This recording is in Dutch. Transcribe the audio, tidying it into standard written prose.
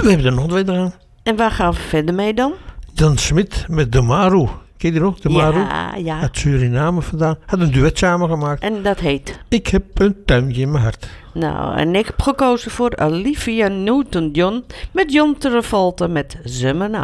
We hebben er nog 2 aan. En waar gaan we verder mee dan? Jan Smit met De Maru. Ken je die nog? De Maru? Ja. Uit Suriname vandaan. Had een duet samen gemaakt. En dat heet? Ik heb een tuintje in mijn hart. Nou, en ik heb gekozen voor Olivia Newton-John met John Travolta met Summer Night.